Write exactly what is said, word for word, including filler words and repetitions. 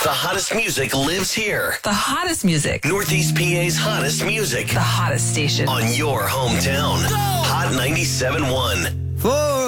The hottest music lives here. The hottest music. Northeast P A's hottest music. The hottest station. On your hometown. Hot ninety-seven point one. For